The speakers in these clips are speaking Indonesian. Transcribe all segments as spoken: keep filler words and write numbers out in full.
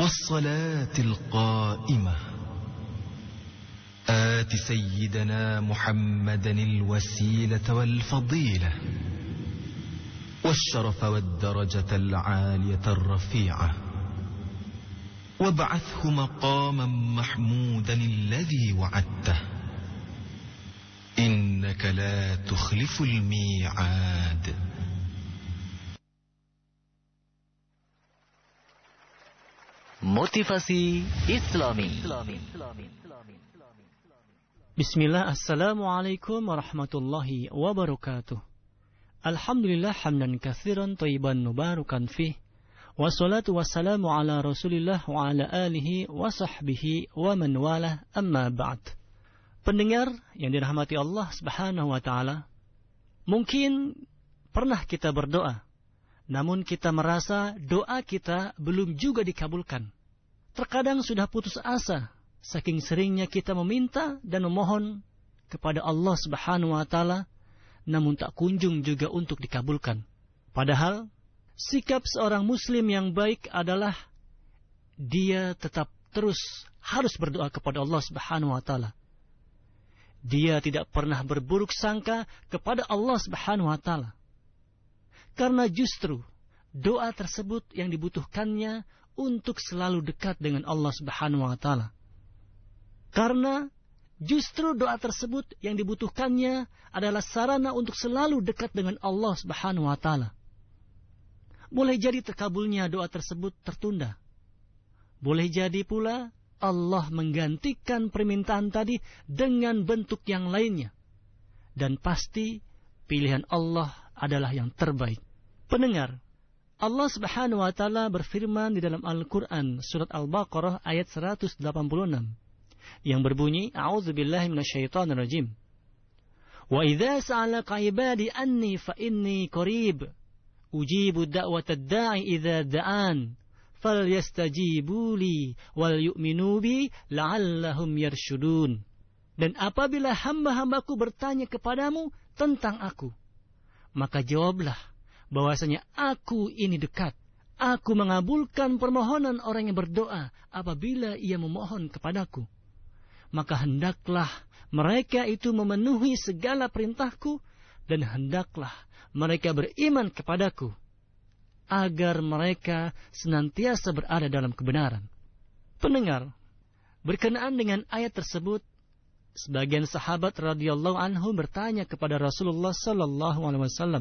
والصلاة القائمة آت سيدنا محمدا الوسيلة والفضيلة والشرف والدرجة العالية الرفيعة وابعثه مقاما محمودا الذي وعدته إنك لا تخلف الميعاد. Motivasi Islami. Bismillah, assalamualaikum warahmatullahi wabarakatuh. Alhamdulillah hamdan katsiran thayyiban mubarakan fih. Wassalatu wassalamu ala Rasulillah wa ala alihi wa sahbihi wa man walah, amma ba'd. Pendengar yang dirahmati Allah Subhanahu wa taala, mungkin pernah kita berdoa, namun kita merasa doa kita belum juga dikabulkan. Terkadang sudah putus asa, saking seringnya kita meminta dan memohon kepada Allah Subhanahu wa taala, namun tak kunjung juga untuk dikabulkan. Padahal sikap seorang muslim yang baik adalah dia tetap terus harus berdoa kepada Allah Subhanahu wa taala. Dia tidak pernah berburuk sangka kepada Allah Subhanahu wa taala. Karena justru doa tersebut yang dibutuhkannya untuk selalu dekat dengan Allah Subhanahu wa taala. Karena justru doa tersebut yang dibutuhkannya adalah sarana untuk selalu dekat dengan Allah Subhanahu wa taala. Boleh jadi terkabulnya doa tersebut tertunda. Boleh jadi pula Allah menggantikan permintaan tadi dengan bentuk yang lainnya. Dan pasti pilihan Allah adalah yang terbaik. Pendengar, Allah Subhanahu wa taala berfirman di dalam Al-Qur'an surat Al-Baqarah ayat seratus delapan puluh enam yang berbunyi, A'udzubillahi minasyaitonir rajim. Wa idza sa'alaka 'ibadi anni fa inni qarib ujibu da'watad da'i idza da'an falyastajibu li wal yu'minu bi la'allahum yarshudun. Dan apabila hamba-hambaku bertanya kepadamu tentang aku, maka jawablah bahwasanya aku ini dekat. Aku mengabulkan permohonan orang yang berdoa apabila ia memohon kepadaku. Maka hendaklah mereka itu memenuhi segala perintahku dan hendaklah mereka beriman kepadaku agar mereka senantiasa berada dalam kebenaran. Pendengar, berkenaan dengan ayat tersebut, sebagian sahabat radhiyallahu anhu bertanya kepada Rasulullah sallallahu alaihi wasallam,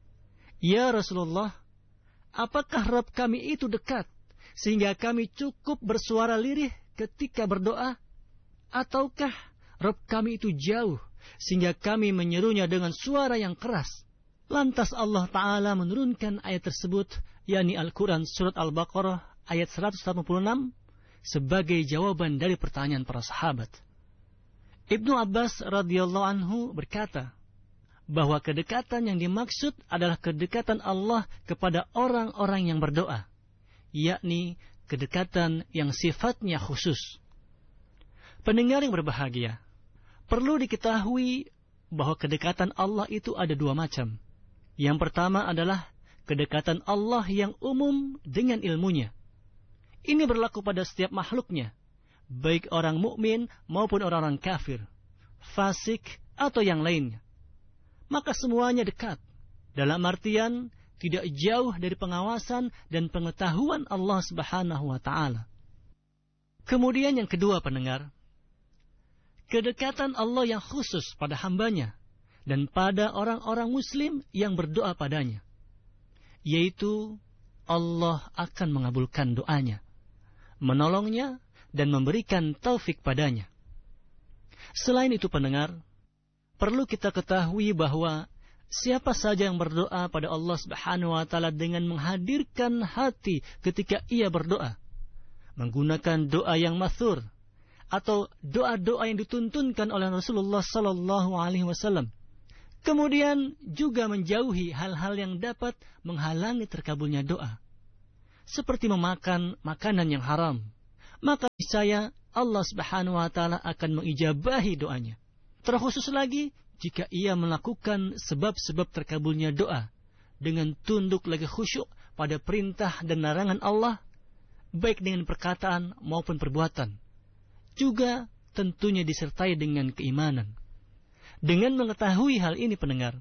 "Ya Rasulullah, apakah Rabb kami itu dekat sehingga kami cukup bersuara lirih ketika berdoa? Ataukah Rabb kami itu jauh sehingga kami menyerunya dengan suara yang keras?" Lantas Allah Ta'ala menurunkan ayat tersebut, yakni Al-Quran surat Al-Baqarah ayat seratus delapan puluh enam sebagai jawaban dari pertanyaan para sahabat. Ibnu Abbas radhiyallahu anhu berkata bahwa kedekatan yang dimaksud adalah kedekatan Allah kepada orang-orang yang berdoa, yakni kedekatan yang sifatnya khusus. Pendengar yang berbahagia, perlu diketahui bahwa kedekatan Allah itu ada dua macam. Yang pertama adalah kedekatan Allah yang umum dengan ilmunya. Ini berlaku pada setiap makhluknya, baik orang mukmin maupun orang-orang kafir, fasik atau yang lainnya. Maka semuanya dekat, dalam artian tidak jauh dari pengawasan dan pengetahuan Allah Subhanahu wa taala. Kemudian yang kedua, pendengar, kedekatan Allah yang khusus pada hambanya dan pada orang-orang muslim yang berdoa padanya, yaitu Allah akan mengabulkan doanya, menolongnya dan memberikan taufik padanya. Selain itu, pendengar, perlu kita ketahui bahwa siapa saja yang berdoa pada Allah Subhanahu wa taala dengan menghadirkan hati ketika ia berdoa, menggunakan doa yang mathur atau doa-doa yang dituntunkan oleh Rasulullah sallallahu alaihi wasallam, kemudian juga menjauhi hal-hal yang dapat menghalangi terkabulnya doa, seperti memakan makanan yang haram, maka niscaya Allah Subhanahu wa taala akan mengijabahi doanya. Terkhusus lagi jika ia melakukan sebab-sebab terkabulnya doa dengan tunduk lagi khusyuk pada perintah dan larangan Allah, baik dengan perkataan maupun perbuatan. Juga tentunya disertai dengan keimanan. Dengan mengetahui hal ini pendengar,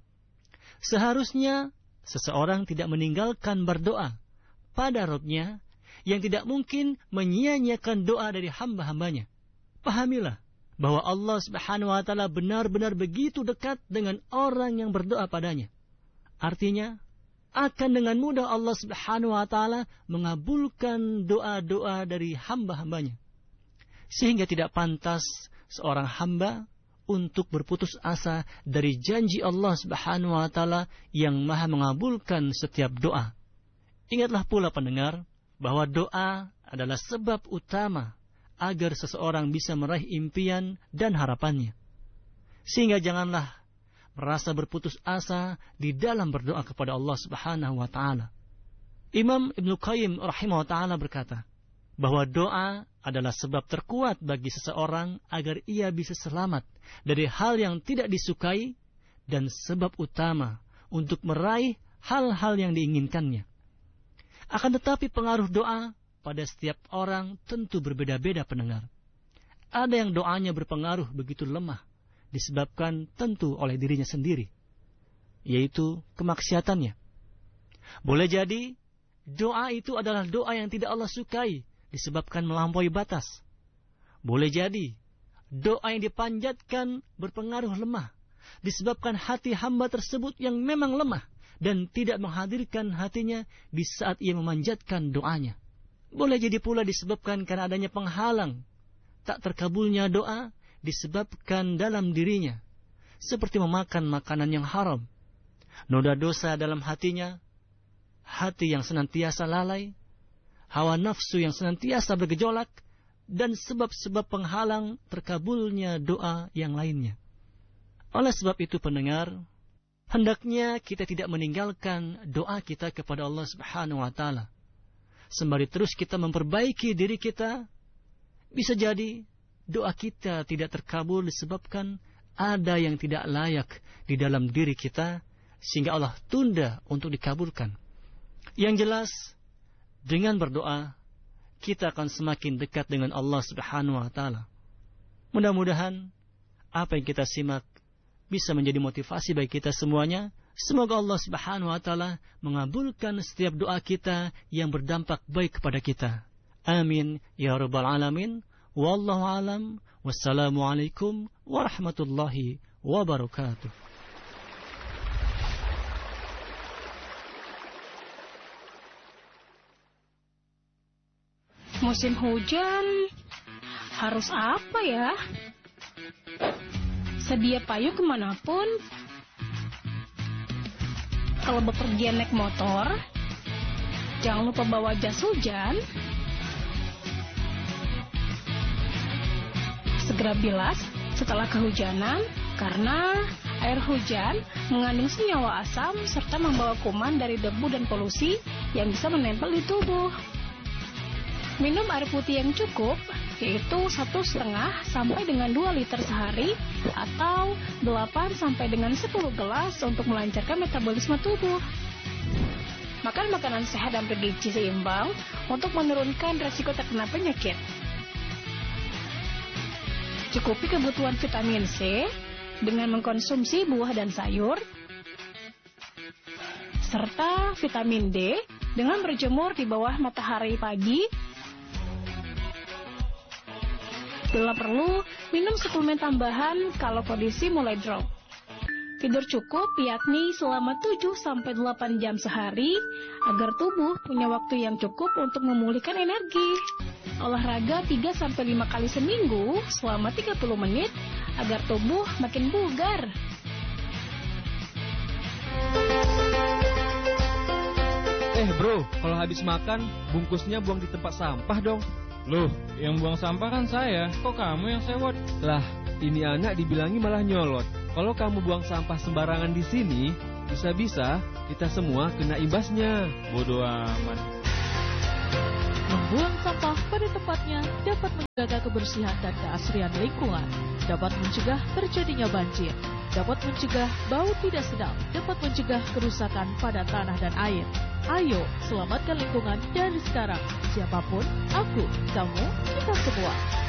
seharusnya seseorang tidak meninggalkan berdoa pada Rabb-Nya yang tidak mungkin menyia-nyiakan doa dari hamba-hambanya. Pahamilah bahwa Allah Subhanahu wa taala benar-benar begitu dekat dengan orang yang berdoa padanya. Artinya, akan dengan mudah Allah Subhanahu wa taala mengabulkan doa-doa dari hamba-hambanya. Sehingga tidak pantas seorang hamba untuk berputus asa dari janji Allah Subhanahu wa taala yang Maha mengabulkan setiap doa. Ingatlah pula pendengar bahwa doa adalah sebab utama agar seseorang bisa meraih impian dan harapannya. Sehingga janganlah merasa berputus asa di dalam berdoa kepada Allah Subhanahu wa taala. Imam Ibnu Qayyim rahimahullah taala berkata bahwa doa adalah sebab terkuat bagi seseorang agar ia bisa selamat dari hal yang tidak disukai dan sebab utama untuk meraih hal-hal yang diinginkannya. Akan tetapi pengaruh doa pada setiap orang tentu berbeda-beda pendengar. Ada yang doanya berpengaruh begitu lemah, disebabkan tentu oleh dirinya sendiri, yaitu kemaksiatannya. Boleh jadi doa itu adalah doa yang tidak Allah sukai, disebabkan melampaui batas. Boleh jadi doa yang dipanjatkan berpengaruh lemah, disebabkan hati hamba tersebut yang memang lemah dan tidak menghadirkan hatinya di saat ia memanjatkan doanya. Boleh jadi pula disebabkan karena adanya penghalang tak terkabulnya doa disebabkan dalam dirinya, seperti memakan makanan yang haram, noda dosa dalam hatinya, hati yang senantiasa lalai, hawa nafsu yang senantiasa bergejolak, dan sebab-sebab penghalang terkabulnya doa yang lainnya. Oleh sebab itu pendengar, hendaknya kita tidak meninggalkan doa kita kepada Allah Subhanahu wa taala. Sembari terus kita memperbaiki diri kita, bisa jadi doa kita tidak terkabul disebabkan ada yang tidak layak di dalam diri kita, sehingga Allah tunda untuk dikabulkan. Yang jelas, dengan berdoa, kita akan semakin dekat dengan Allah Subhanahu wa taala. Mudah-mudahan apa yang kita simak bisa menjadi motivasi bagi kita semuanya. Semoga Allah Subhanahu wa taala mengabulkan setiap doa kita yang berdampak baik kepada kita. Amin ya rabbal alamin. Wallahu alam. Wassalamualaikum warahmatullahi wabarakatuh. Musim hujan harus apa ya? Sedia payung kemanapun. Kalau bepergian naik motor, jangan lupa bawa jas hujan. Segera bilas setelah kehujanan, karena air hujan mengandung senyawa asam serta membawa kuman dari debu dan polusi yang bisa menempel di tubuh. Minum air putih yang cukup, yaitu satu setengah sampai dengan dua liter sehari, atau delapan sampai dengan sepuluh gelas untuk melancarkan metabolisme tubuh. Makan makanan sehat dan bergizi seimbang untuk menurunkan resiko terkena penyakit. Cukupi kebutuhan vitamin C dengan mengkonsumsi buah dan sayur, serta vitamin D dengan berjemur di bawah matahari pagi. Bila perlu, minum suplemen tambahan kalau kondisi mulai drop. Tidur cukup yakni selama tujuh sampai delapan jam sehari agar tubuh punya waktu yang cukup untuk memulihkan energi. Olahraga tiga sampai lima kali seminggu selama tiga puluh menit agar tubuh makin bugar. Eh bro, kalau habis makan, bungkusnya buang di tempat sampah dong. Loh, yang buang sampah kan saya, kok kamu yang sewot? Lah, ini anak dibilangi malah nyolot. Kalau kamu buang sampah sembarangan di sini, bisa-bisa kita semua kena imbasnya. Bodoh amat. Membuang sampah pada tempat Manfaatnya dapat menjaga kebersihan dan keasrian lingkungan, dapat mencegah terjadinya banjir, dapat mencegah bau tidak sedap, dapat mencegah kerusakan pada tanah dan air. Ayo, selamatkan lingkungan dari sekarang. Siapapun, aku, kamu, kita semua.